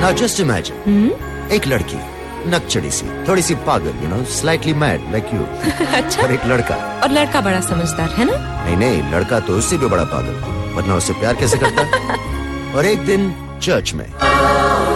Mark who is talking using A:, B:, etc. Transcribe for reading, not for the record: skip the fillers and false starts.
A: Now just imagine, एक लड़की नकचड़ी सी, थोड़ी सी पागल, स्लाइटली मैड लाइक यू।
B: अच्छा।
A: और एक लड़का,
B: और लड़का बड़ा समझदार है ना?
A: नहीं, लड़का तो उससे भी बड़ा पागल, वरना उससे प्यार कैसे करता? और एक दिन चर्च में